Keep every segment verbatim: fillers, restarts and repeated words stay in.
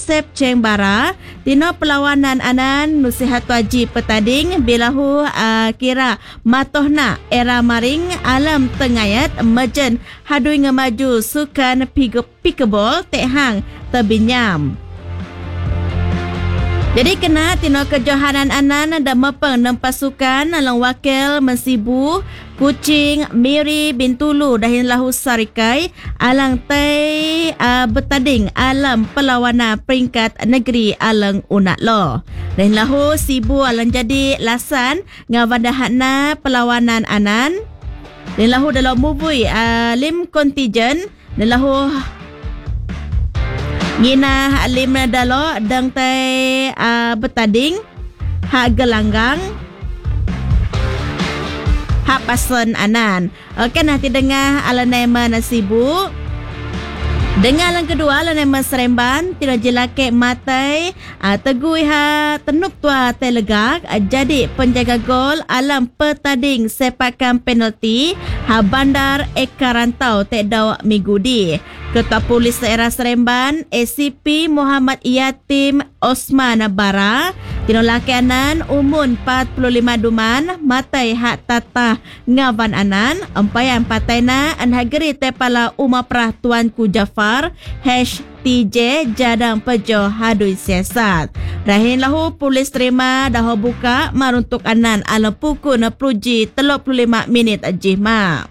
Joseph Cheng Bara tino perlawanan anan nusihat waji petading bilahu uh, kira matohna era maring alam tengayat mejen hadui ngemaju sukan pikebol tehang terbinyam. Jadi kena tino kejohanan anan dan mepeng enam pasukan alang wakil mensibu Kuching Miri Bintulu dahin lahu sarikai alang tai uh, betading alam perlawanan peringkat negeri alang unak lo. Dahin lahu sibu alang jadi lasan ngawandahana perlawanan anan. Dahin lahu dalam mubui uh, lim kontijen dahin lahu ngina lim dalo dang tai uh, betading hak gelanggang hak pasen anan. Okey, nanti dengar ala nama nasibu. Dengar yang kedua ala nama Seremban tidak jelake matai uh, tegui ha tenup tua telegak uh, jadi penjaga gol alam petading sepakan penalti ha Bandar Eka Rantau tek dawak migudi. Ketua Polis Daerah Seremban A C P Muhammad Yatim Osman Bara tinolaki anan umun empat puluh lima duman matai hak tata ngawan anan empayan pataina anhageri tepala umaprah Tuanku Jafar hash T J Jadang Pejo Hadui Siasat. Rahin lahu polis terima dah buka maruntuk anan ala pukul na pruji tiga puluh lima minit jihma.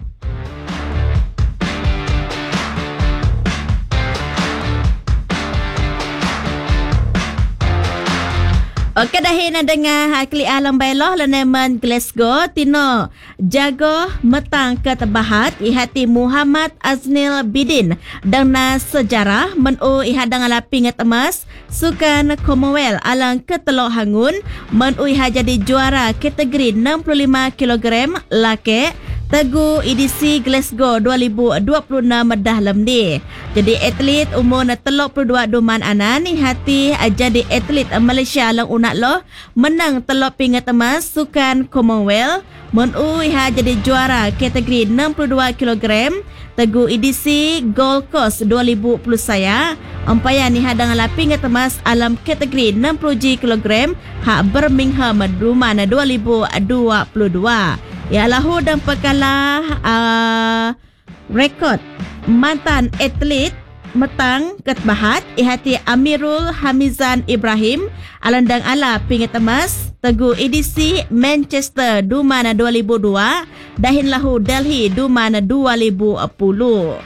Okey, dah nak dengar kli alam beloh leneman Glasgow tino jago metang ke tebahat ihati Muhammad Aznil Bidin dan na sejarah menu ihadang alapi ngat emas sukan Commonwealth alang ketelok hangun menu iha jadi juara kategori enam puluh lima kilogram laki Tegu edisi Glasgow dua ribu dua puluh enam dalam ni. Jadi atlet umur tiga puluh dua duman anan hati jadi atlet Malaysia lang unak loh menang telok pingat emas sukan Commonwealth menu iha jadi juara kategori enam puluh dua kilogram Tegu edisi Gold Coast dua ribu dua puluh saya umpayan iha dengan lapingat emas alam kategori enam puluh kilogram hak Birmingham duman dua ribu dua puluh dua. Ialah dan pekalah uh, rekod mantan atlet metang ketbahat ihati Amirul Hamizan Ibrahim alandang ala pingat emas Tegu edisi Manchester Dumana dua ribu dua dahin lahu Delhi Dumana dua ribu sepuluh.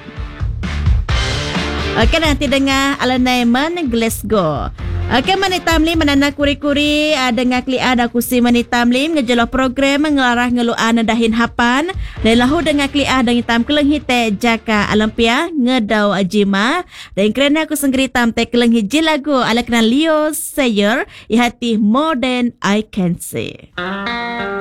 Okey, nanti dengar ala naiman Glasgow. Okey, mani tamlim menana kuri-kuri uh, dengar kli ada kusi mani tamlim ngejelah program ngelarah ngeluan dahin hapan dan lahu dengar kli ada hitam keleng hite jaka alampia ngedau ajima dan kerana aku senggeri tam te keleng hiji lagu ala kena Leo Sayer ihati More Than I Can Say.